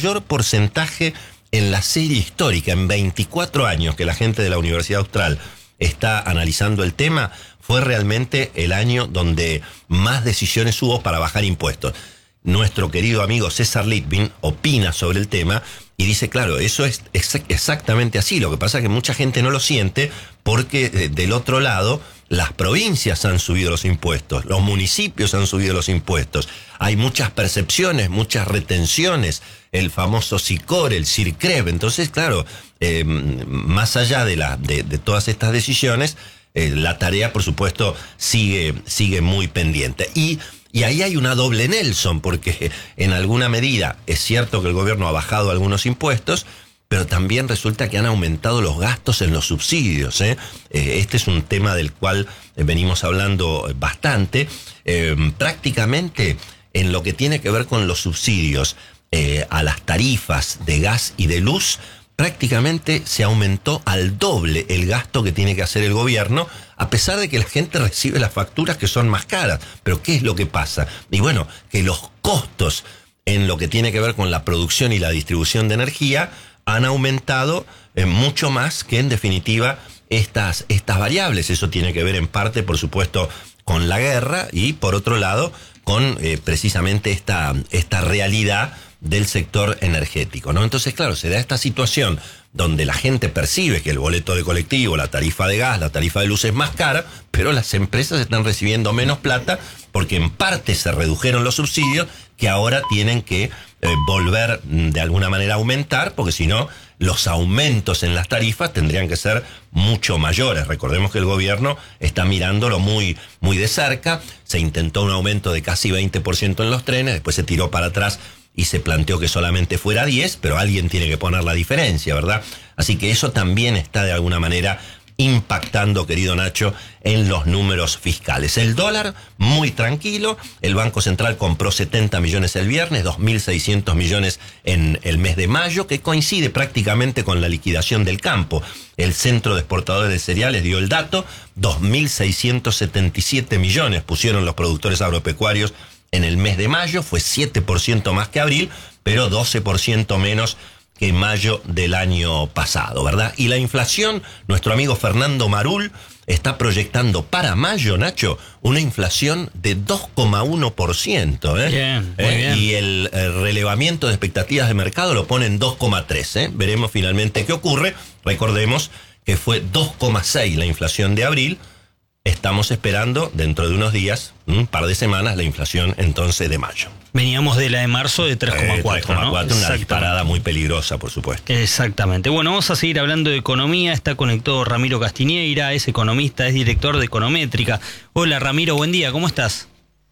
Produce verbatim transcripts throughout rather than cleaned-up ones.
mayor porcentaje en la serie histórica. En veinticuatro años que la gente de la Universidad Austral está analizando el tema, fue realmente el año donde más decisiones hubo para bajar impuestos. Nuestro querido amigo César Litvin opina sobre el tema y dice, claro, eso es ex- exactamente así. Lo que pasa es que mucha gente no lo siente porque eh, del otro lado las provincias han subido los impuestos, los municipios han subido los impuestos. Hay muchas percepciones, muchas retenciones, el famoso SICOR, el CIRCREV. Entonces, claro, eh, más allá de, la, de, de todas estas decisiones, eh, la tarea, por supuesto, sigue, sigue muy pendiente. Y Y ahí hay una doble Nelson, porque en alguna medida es cierto que el gobierno ha bajado algunos impuestos, pero también resulta que han aumentado los gastos en los subsidios, ¿eh? Eh, este es un tema del cual venimos hablando bastante. Eh, prácticamente en lo que tiene que ver con los subsidios eh, a las tarifas de gas y de luz, prácticamente se aumentó al doble el gasto que tiene que hacer el gobierno, a pesar de que la gente recibe las facturas que son más caras. Pero ¿qué es lo que pasa? Y bueno, que los costos en lo que tiene que ver con la producción y la distribución de energía han aumentado eh, mucho más que en definitiva estas, estas variables. Eso tiene que ver en parte, por supuesto, con la guerra y por otro lado con eh, precisamente esta, esta realidad del sector energético, ¿no? Entonces, claro, se da esta situación donde la gente percibe que el boleto de colectivo, la tarifa de gas, la tarifa de luz es más cara, pero las empresas están recibiendo menos plata porque en parte se redujeron los subsidios que ahora tienen que eh, volver de alguna manera a aumentar, porque si no, los aumentos en las tarifas tendrían que ser mucho mayores. Recordemos que el gobierno está mirándolo muy, muy de cerca. Se intentó un aumento de casi veinte por ciento en los trenes, después se tiró para atrás y se planteó que solamente fuera diez, pero alguien tiene que poner la diferencia, ¿verdad? Así que eso también está de alguna manera impactando, querido Nacho, en los números fiscales. El dólar, muy tranquilo. El Banco Central compró setenta millones el viernes, dos mil seiscientos millones en el mes de mayo, que coincide prácticamente con la liquidación del campo. El Centro de Exportadores de Cereales dio el dato, dos mil seiscientos setenta y siete millones pusieron los productores agropecuarios en el mes de mayo, fue siete por ciento más que abril, pero doce por ciento menos que mayo del año pasado, ¿verdad? Y la inflación, nuestro amigo Fernando Marul está proyectando para mayo, Nacho, una inflación de dos coma uno por ciento, ¿eh? Bien, muy ¿Eh? bien. Y el, el relevamiento de expectativas de mercado lo pone en dos coma tres, ¿eh? Veremos finalmente qué ocurre. Recordemos que fue dos coma seis la inflación de abril. Estamos esperando dentro de unos días, un par de semanas, la inflación entonces de mayo. Veníamos de la de marzo de tres coma cuatro, eh, tres coma cuatro, ¿no? Una disparada muy peligrosa, por supuesto. Exactamente. Bueno, vamos a seguir hablando de economía. Está conectado Ramiro Castiñeira, es economista, es director de Econométrica. Hola Ramiro, buen día, ¿cómo estás?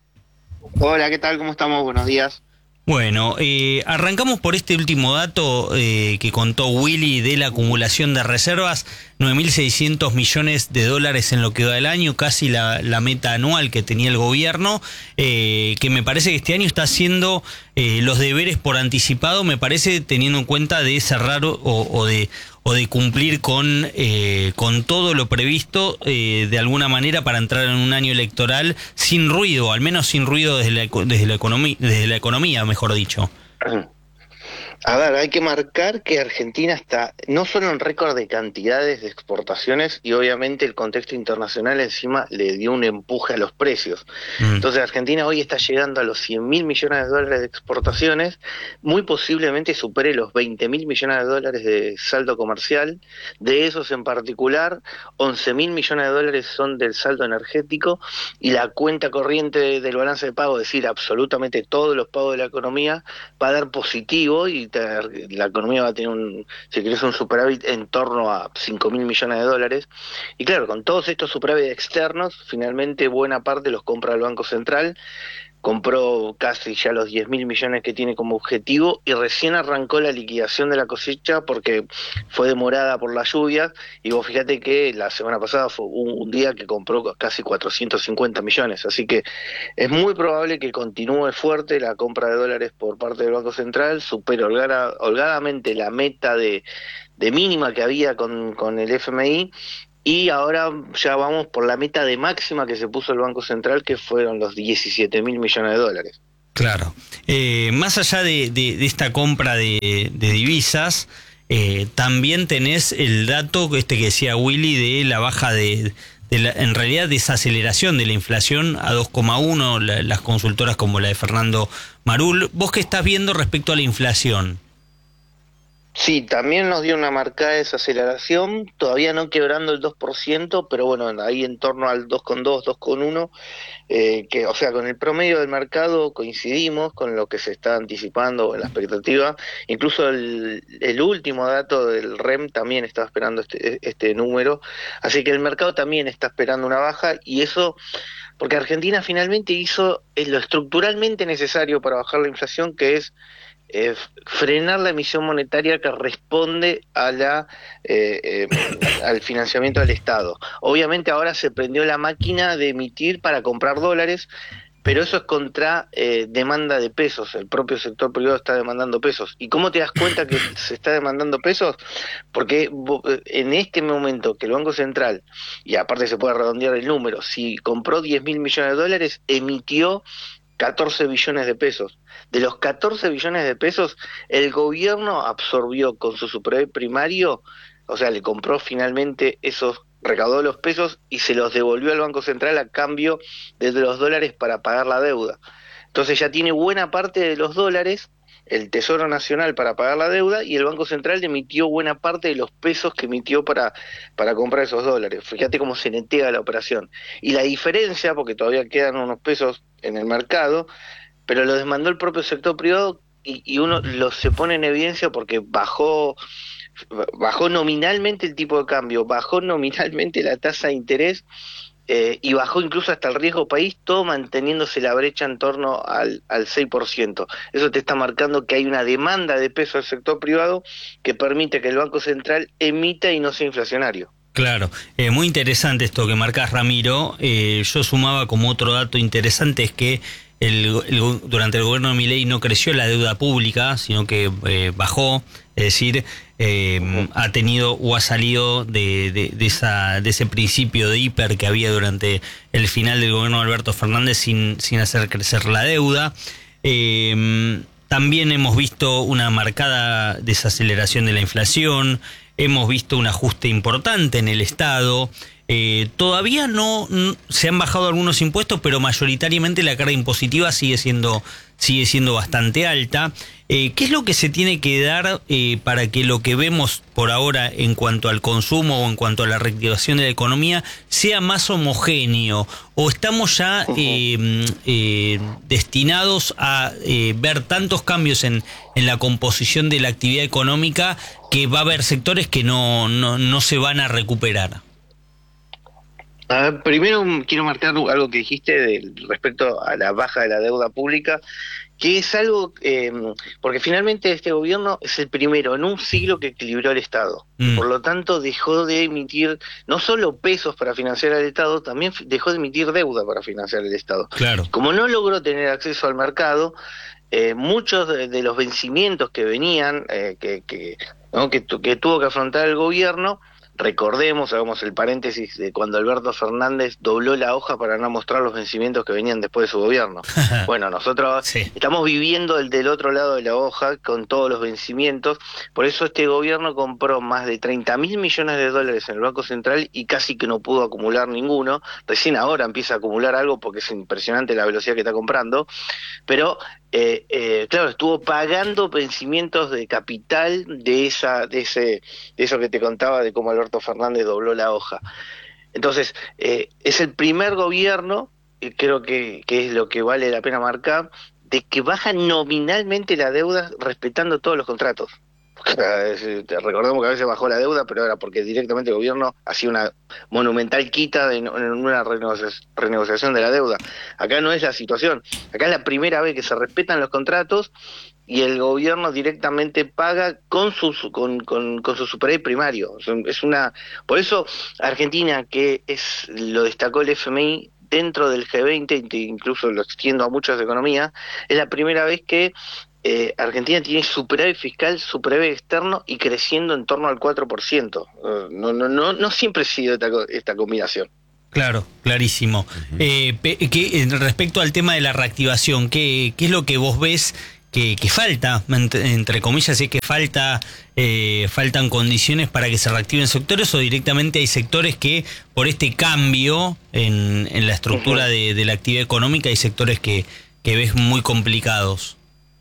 Hola, ¿qué tal? ¿Cómo estamos? Buenos días. Bueno, eh, arrancamos por este último dato eh, que contó Willy de la acumulación de reservas, nueve mil seiscientos millones de dólares en lo que va del año, casi la, la meta anual que tenía el gobierno, eh, que me parece que este año está haciendo eh, los deberes por anticipado, me parece, teniendo en cuenta de cerrar o, o de o de cumplir con eh, con todo lo previsto eh, de alguna manera para entrar en un año electoral sin ruido, al menos sin ruido desde la, desde la economía, desde la economía, mejor dicho. A ver, hay que marcar que Argentina está no solo en récord de cantidades de exportaciones y obviamente el contexto internacional encima le dio un empuje a los precios. Mm. Entonces Argentina hoy está llegando a los cien mil millones de dólares de exportaciones, muy posiblemente supere los veinte mil millones de dólares de saldo comercial. De esos en particular, once mil millones de dólares son del saldo energético y la cuenta corriente del balance de pago, es decir, absolutamente todos los pagos de la economía, va a dar positivo y la economía va a tener un, si querés, un superávit en torno a cinco mil millones de dólares. Y claro, con todos estos superávit externos, finalmente buena parte los compra el Banco Central. Compró casi ya los diez mil millones que tiene como objetivo y recién arrancó la liquidación de la cosecha porque fue demorada por las lluvias y vos fíjate que la semana pasada fue un, un día que compró casi cuatrocientos cincuenta millones, así que es muy probable que continúe fuerte la compra de dólares por parte del Banco Central, supere holgada, holgadamente la meta de, de mínima que había con, con el F M I. Y ahora ya vamos por la meta de máxima que se puso el Banco Central, que fueron los diecisiete mil millones de dólares. Claro. Eh, más allá de, de, de esta compra de, de divisas, eh, también tenés el dato este que decía Willy de la baja de, de la, en realidad desaceleración de la inflación a dos coma uno, la, las consultoras como la de Fernando Marul. ¿Vos qué estás viendo respecto a la inflación? Sí, también nos dio una marcada desaceleración, todavía no quebrando el dos por ciento, pero bueno, ahí en torno al dos coma dos, dos coma uno, eh, que, o sea, con el promedio del mercado coincidimos con lo que se está anticipando en la expectativa. Incluso el, el último dato del R E M también estaba esperando este, este número, así que el mercado también está esperando una baja, y eso porque Argentina finalmente hizo lo estructuralmente necesario para bajar la inflación, que es Eh, frenar la emisión monetaria que responde a la eh, eh, al financiamiento del Estado. Obviamente ahora se prendió la máquina de emitir para comprar dólares, pero eso es contra eh, demanda de pesos. El propio sector privado está demandando pesos. ¿Y cómo te das cuenta que se está demandando pesos? Porque en este momento que el Banco Central, y aparte se puede redondear el número, si compró diez mil millones de dólares, emitió catorce billones de pesos. De los catorce billones de pesos, el gobierno absorbió con su superávit primario, o sea, le compró finalmente esos, recaudó los pesos y se los devolvió al Banco Central a cambio de los dólares para pagar la deuda. Entonces ya tiene buena parte de los dólares el Tesoro Nacional para pagar la deuda, y el Banco Central emitió buena parte de los pesos que emitió para, para comprar esos dólares. Fíjate cómo se netea la operación. Y la diferencia, porque todavía quedan unos pesos en el mercado, pero lo desmandó el propio sector privado, y, y uno lo se pone en evidencia porque bajó, bajó nominalmente el tipo de cambio, bajó nominalmente la tasa de interés, Eh, y bajó incluso hasta el riesgo país, todo manteniéndose la brecha en torno al, al seis por ciento. Eso te está marcando que hay una demanda de peso del sector privado que permite que el Banco Central emita y no sea inflacionario. Claro, eh, muy interesante esto que marcas, Ramiro. Eh, yo sumaba como otro dato interesante es que el, el, durante el gobierno de Milei no creció la deuda pública, sino que eh, bajó, es decir, eh, uh-huh. ha tenido o ha salido de, de, de, esa, de ese principio de hiper que había durante el final del gobierno de Alberto Fernández sin, sin hacer crecer la deuda. Eh, también hemos visto una marcada desaceleración de la inflación, hemos visto un ajuste importante en el Estado. Eh, todavía no, no se han bajado algunos impuestos, pero mayoritariamente la carga impositiva sigue siendo sigue siendo bastante alta. Eh, ¿Qué es lo que se tiene que dar eh, para que lo que vemos por ahora en cuanto al consumo o en cuanto a la reactivación de la economía sea más homogéneo? ¿O estamos ya eh, eh, destinados a eh, ver tantos cambios en, en la composición de la actividad económica que va a haber sectores que no, no, no se van a recuperar? A ver, primero quiero marcar algo que dijiste de, respecto a la baja de la deuda pública, que es algo, eh, porque finalmente este gobierno es el primero en un siglo que equilibró el Estado. Mm. Por lo tanto, dejó de emitir no solo pesos para financiar al Estado, también dejó de emitir deuda para financiar el Estado. Claro. Como no logró tener acceso al mercado, eh, muchos de, de los vencimientos que venían, eh, que, que, ¿no? que, que tuvo que afrontar el gobierno, recordemos, hagamos el paréntesis de cuando Alberto Fernández dobló la hoja para no mostrar los vencimientos que venían después de su gobierno. Bueno, nosotros sí. estamos viviendo el del otro lado de la hoja con todos los vencimientos, por eso este gobierno compró más de treinta mil millones de dólares en el Banco Central y casi que no pudo acumular ninguno. Recién ahora empieza a acumular algo porque es impresionante la velocidad que está comprando, pero Eh, eh, claro, estuvo pagando vencimientos de capital de esa, de ese, de eso que te contaba de cómo Alberto Fernández dobló la hoja. Entonces, eh, es el primer gobierno, eh, creo que, que es lo que vale la pena marcar, de que baja nominalmente la deuda respetando todos los contratos. Recordemos que a veces bajó la deuda, pero era porque directamente el gobierno hacía una monumental quita en una renegociación de la deuda. Acá no es la situación, acá es la primera vez que se respetan los contratos y el gobierno directamente paga con su con, con, con su superávit primario. Es una, por eso Argentina, que es lo destacó el F M I dentro del G veinte, incluso lo extiendo a muchas economías, es la primera vez que Eh, Argentina tiene superávit fiscal, superávit externo y creciendo en torno al cuatro por ciento. Uh, no, no, no, no siempre ha sido esta, esta combinación. Claro, clarísimo. Uh-huh. eh, que, respecto al tema de la reactivación, ¿qué, qué es lo que vos ves que, que falta, entre, entre comillas, si es que falta, eh, faltan condiciones para que se reactiven sectores, o directamente hay sectores que por este cambio en, en la estructura uh-huh. de, de la actividad económica hay sectores que, que ves muy complicados?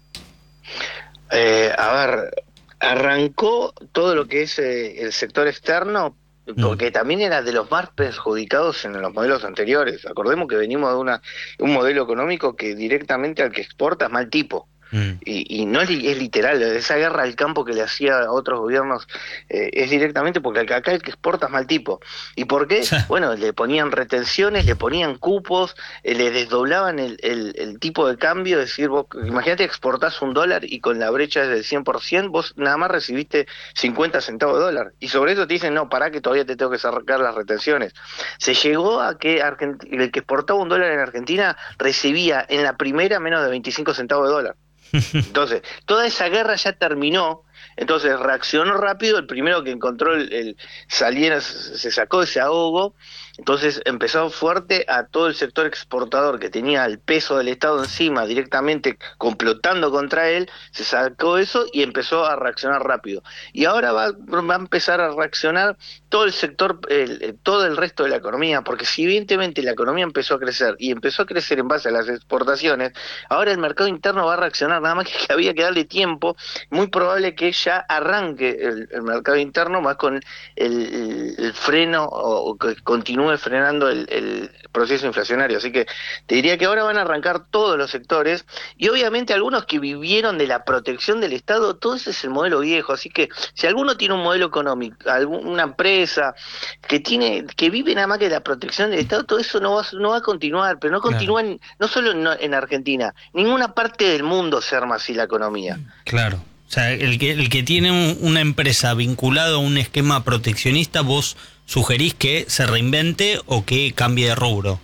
Eh, a ver, arrancó todo lo que es eh, el sector externo, porque mm. también era de los más perjudicados en los modelos anteriores. Acordemos que venimos de una un modelo económico que directamente al que exporta es mal tipo. Mm. Y, y no es, es literal, esa guerra al campo que le hacía a otros gobiernos eh, es directamente porque acá el que exporta es mal tipo. ¿Y por qué? Sí. Bueno, le ponían retenciones, le ponían cupos, eh, le desdoblaban el, el, el tipo de cambio, es decir, vos, imagínate, exportás un dólar y con la brecha del cien por ciento vos nada más recibiste cincuenta centavos de dólar, y sobre eso te dicen, no, pará que todavía te tengo que sacar las retenciones. Se llegó a que Argent- el que exportaba un dólar en Argentina recibía en la primera menos de veinticinco centavos de dólar. Entonces, toda esa guerra ya terminó, entonces reaccionó rápido, el primero que encontró el, el saliera, se sacó ese ahogo, entonces empezó fuerte a todo el sector exportador que tenía el peso del Estado encima, directamente complotando contra él, se sacó eso y empezó a reaccionar rápido. Y ahora va, va a empezar a reaccionar todo el sector, el, todo el resto de la economía, porque si evidentemente la economía empezó a crecer, y empezó a crecer en base a las exportaciones, ahora el mercado interno va a reaccionar, nada más que había que darle tiempo, muy probable que ya arranque el, el mercado interno más con el, el, el freno, o, o que continúe frenando el, el proceso inflacionario. Así que te diría que ahora van a arrancar todos los sectores, y obviamente algunos que vivieron de la protección del Estado, todo ese es el modelo viejo. Así que si alguno tiene un modelo económico, alguna empresa que tiene que vive nada más que de la protección del Estado, todo eso no va, no va a continuar, pero no continúa claro. en, no solo en, en Argentina, ninguna parte del mundo se arma así la economía. Claro. O sea, el que, el que tiene un, una empresa vinculada a un esquema proteccionista, vos sugerís que se reinvente o que cambie de rubro.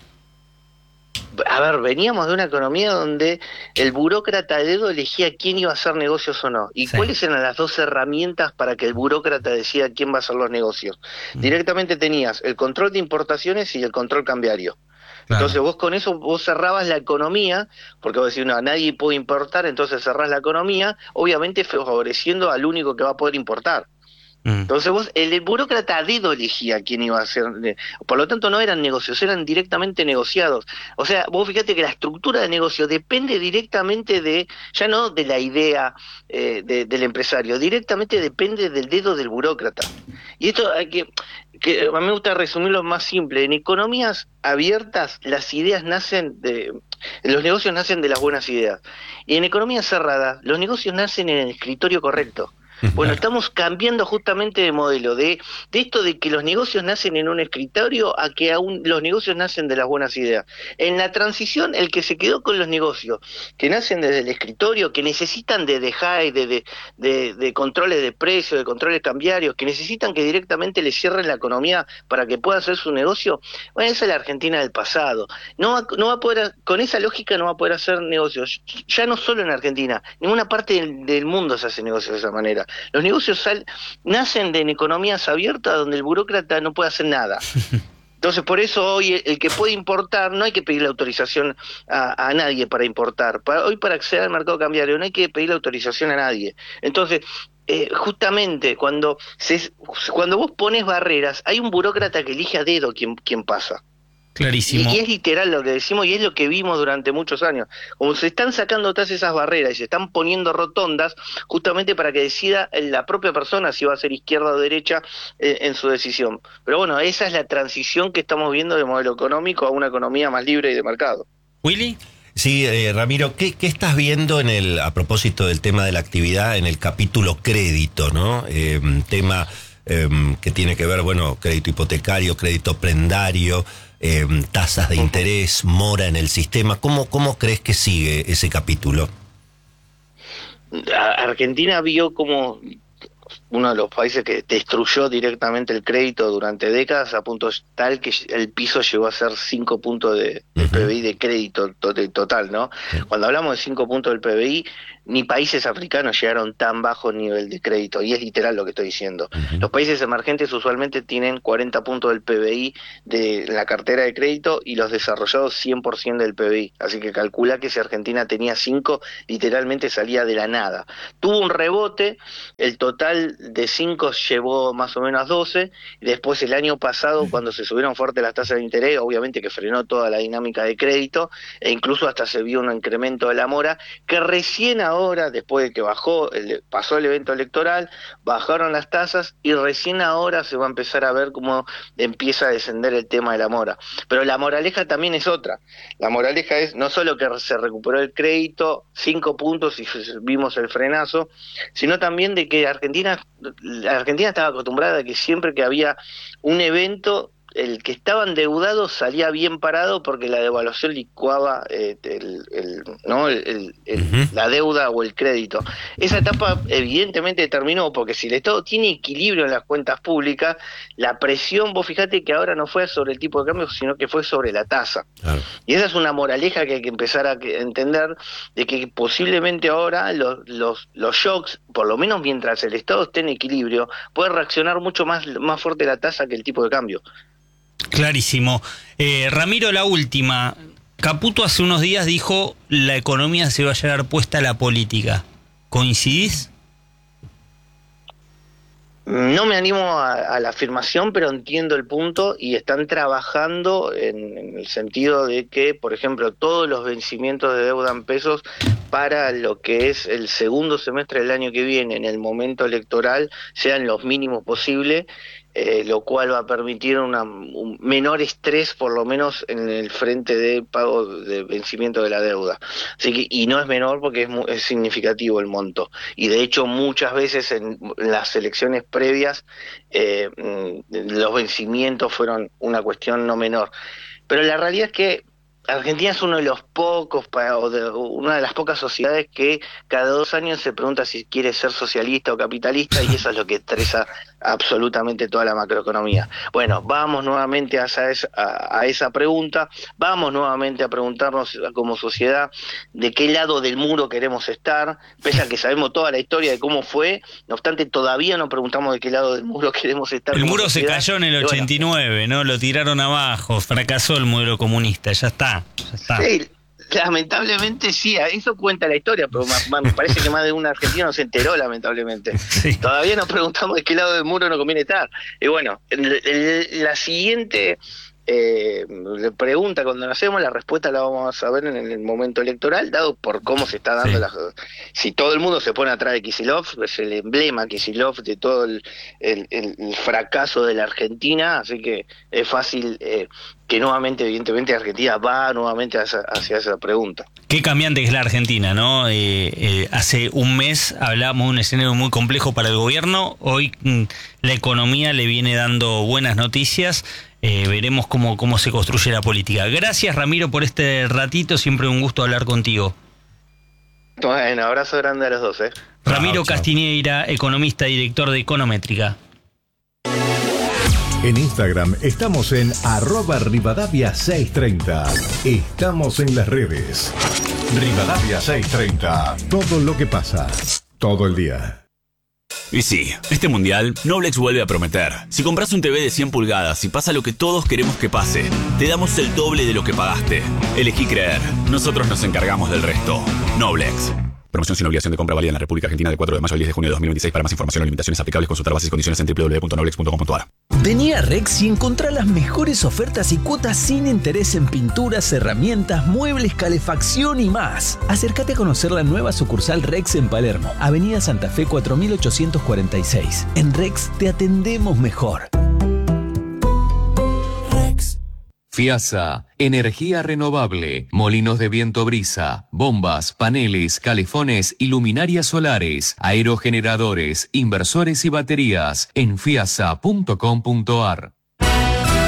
A ver, veníamos de una economía donde el burócrata a dedo elegía quién iba a hacer negocios o no. ¿Y sí. cuáles eran las dos herramientas para que el burócrata decida quién va a hacer los negocios? Mm. Directamente tenías el control de importaciones y el control cambiario. Claro. Entonces vos con eso vos cerrabas la economía, porque vos decís, no, nadie puede importar, entonces cerrás la economía, obviamente favoreciendo al único que va a poder importar. Entonces vos, el, el burócrata a dedo elegía quién iba a hacer, por lo tanto no eran negocios, eran directamente negociados. O sea, vos fíjate que la estructura de negocio depende directamente de, ya no de la idea eh, de, del empresario, directamente depende del dedo del burócrata. Y esto hay que, que a mí me gusta resumirlo más simple, en economías abiertas las ideas nacen de, los negocios nacen de las buenas ideas, y en economías cerradas los negocios nacen en el escritorio correcto. Bueno, estamos cambiando justamente de modelo, de, de esto de que los negocios nacen en un escritorio a que aún los negocios nacen de las buenas ideas. En la transición, el que se quedó con los negocios, que nacen desde el escritorio, que necesitan de dejar de, de, de, de controles de precios, de controles cambiarios, que necesitan que directamente les cierren la economía para que pueda hacer su negocio, bueno, esa es la Argentina del pasado. No va, no va a poder, con esa lógica no va a poder hacer negocios, ya no solo en Argentina, ninguna parte del, del mundo se hace negocios de esa manera. Los negocios sal, nacen de en economías abiertas donde el burócrata no puede hacer nada. Entonces, por eso hoy el, el que puede importar, no hay que pedirle autorización a, a nadie para importar. Para, hoy para acceder al mercado cambiario no hay que pedirle autorización a nadie. Entonces, eh, justamente cuando, se, cuando vos pones barreras, hay un burócrata que elige a dedo quién, quién pasa. Clarísimo. Y, y es literal lo que decimos, y es lo que vimos durante muchos años. Como se están sacando todas esas barreras y se están poniendo rotondas, justamente para que decida la propia persona si va a ser izquierda o derecha eh, en su decisión. Pero bueno, esa es la transición que estamos viendo del modelo económico a una economía más libre y de mercado. ¿Willy? Sí, eh, Ramiro, ¿qué, ¿qué estás viendo en el, a propósito del tema de la actividad, en el capítulo crédito, ¿no? Eh, tema eh, que tiene que ver, bueno, crédito hipotecario, crédito prendario, Eh, tasas de interés, mora en el sistema. ¿Cómo, cómo crees que sigue ese capítulo? Argentina vio como uno de los países que destruyó directamente el crédito durante décadas, a punto tal que el piso llegó a ser cinco puntos de, de uh-huh. P B I de crédito to, de total, ¿no? Uh-huh. Cuando hablamos de cinco puntos del P B I, ni países africanos llegaron tan bajo nivel de crédito, y es literal lo que estoy diciendo. Uh-huh. Los países emergentes usualmente tienen cuarenta puntos del P B I de la cartera de crédito y los desarrollados cien por ciento del P B I, así que calcula que si Argentina tenía cinco, literalmente salía de la nada. Tuvo un rebote, el total de cinco llevó más o menos a doce, y después el año pasado, cuando se subieron fuerte las tasas de interés, obviamente que frenó toda la dinámica de crédito, e incluso hasta se vio un incremento de la mora, que recién ahora, después de que bajó, el, pasó el evento electoral, bajaron las tasas, y recién ahora se va a empezar a ver cómo empieza a descender el tema de la mora. Pero la moraleja también es otra. La moraleja es no solo que se recuperó el crédito, cinco puntos y vimos el frenazo, sino también de que Argentina, la Argentina estaba acostumbrada a que siempre que había un evento, el que estaba endeudado salía bien parado porque la devaluación licuaba eh, el, el, ¿no? el, el, el, uh-huh. la deuda o el crédito. Esa etapa evidentemente terminó, porque si el Estado tiene equilibrio en las cuentas públicas, la presión, vos fijate que ahora no fue sobre el tipo de cambio, sino que fue sobre la tasa. Claro. Y esa es una moraleja que hay que empezar a entender, de que posiblemente ahora los, los, los shocks, por lo menos mientras el Estado esté en equilibrio, puede reaccionar mucho más, más fuerte la tasa que el tipo de cambio. Clarísimo. Eh, Ramiro, la última. Caputo hace unos días dijo: la economía se va a llevar puesta a la política. ¿Coincidís? No me animo a, a la afirmación, pero entiendo el punto, y están trabajando en, en el sentido de que, por ejemplo, todos los vencimientos de deuda en pesos para lo que es el segundo semestre del año que viene, en el momento electoral, sean los mínimos posibles, eh, lo cual va a permitir una, un menor estrés, por lo menos en el frente de pago de vencimiento de la deuda. Así que, y no es menor porque es, es significativo el monto. Y de hecho muchas veces en las elecciones previas eh, los vencimientos fueron una cuestión no menor. Pero la realidad es que Argentina es uno de los pocos, o de, una de las pocas sociedades que cada dos años se pregunta si quiere ser socialista o capitalista, y eso es lo que estresa absolutamente toda la macroeconomía. Bueno, vamos nuevamente a esa, a, a esa pregunta, vamos nuevamente a preguntarnos como sociedad de qué lado del muro queremos estar, pese a que sabemos toda la historia de cómo fue, no obstante todavía nos preguntamos de qué lado del muro queremos estar. El muro sociedad. Se cayó en el ochenta y nueve, bueno, ¿no? Lo tiraron abajo, fracasó el modelo comunista, ya está. Ya está. Sí, lamentablemente sí, eso cuenta la historia, pero me parece que más de un argentino no se enteró, lamentablemente. Sí. Todavía nos preguntamos de qué lado del muro nos conviene estar. Y bueno, el, el, la siguiente eh, pregunta, cuando nacemos, la respuesta la vamos a ver en el momento electoral, dado por cómo se está dando. Sí. la, si todo el mundo se pone atrás de Kicillof, es el emblema Kicillof de todo el, el, el fracaso de la Argentina, así que es fácil eh, que nuevamente, evidentemente, Argentina va nuevamente hacia, hacia esa pregunta. Qué cambiante es la Argentina, ¿no? Eh, eh, hace un mes hablábamos de un escenario muy complejo para el gobierno, hoy mm, la economía le viene dando buenas noticias. Eh, veremos cómo, cómo se construye la política. Gracias, Ramiro, por este ratito, siempre un gusto hablar contigo. Bueno, abrazo grande a los dos, ¿eh? Ramiro chao, chao. Castiñeira, economista y director de Econométrica. En Instagram estamos en arroba Rivadavia seiscientos treinta. Estamos en las redes. Rivadavia seiscientos treinta. Todo lo que pasa, todo el día. Y sí, este mundial, Noblex vuelve a prometer. Si compras un T V de cien pulgadas y pasa lo que todos queremos que pase, te damos el doble de lo que pagaste. Elegí creer. Nosotros nos encargamos del resto. Noblex. Promoción sin obligación de compra válida en la República Argentina del cuatro de mayo al diez de junio de dos mil veintiséis. Para más información o limitaciones aplicables, consultar bases y condiciones en doble u doble u doble u punto noblex punto com punto a r. Vení a Rex y encontrá las mejores ofertas y cuotas sin interés en pinturas, herramientas, muebles, calefacción y más. Acércate a conocer la nueva sucursal Rex en Palermo, Avenida Santa Fe cuatro mil ochocientos cuarenta y seis. En Rex te atendemos mejor. FIASA, energía renovable, molinos de viento brisa, bombas, paneles, calefones y luminarias solares, aerogeneradores, inversores y baterías en fiasa punto com punto a r.